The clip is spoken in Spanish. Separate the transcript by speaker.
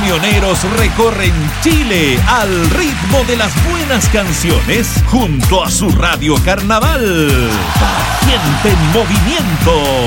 Speaker 1: camioneros recorren Chile al ritmo de las buenas canciones junto a su radio Carnaval. Para gente en movimiento.